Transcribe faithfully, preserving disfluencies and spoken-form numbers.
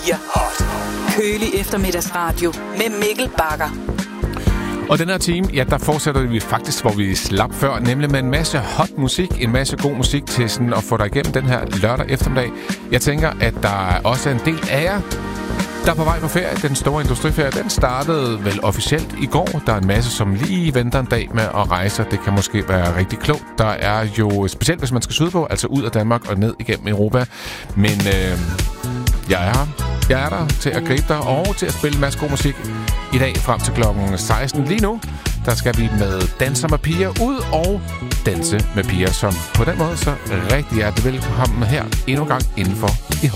fire. Kølig eftermiddagsradio med Mikkel Bagger. Og den her time, ja, der fortsætter vi faktisk, hvor vi slap før, nemlig med en masse hot musik, en masse god musik til sådan at få dig igennem den her lørdag eftermiddag. Jeg tænker, at der også er en del af jer, der er på vej på ferie. Den store industriferie, den startede vel officielt i går. Der er en masse, som lige venter en dag med at rejse. Det kan måske være rigtig klogt. Der er jo, specielt hvis man skal sydpå, altså ud af Danmark og ned igennem Europa. Men øh, jeg er her. Jeg er der til at gribe dig og til at spille en masse god musik i dag frem til klokken seksten. Lige nu, der skal vi med Danser med piger ud og danse med piger, som på den måde så rigtig hjertelig velkommen her endnu en gang indenfor i Hot.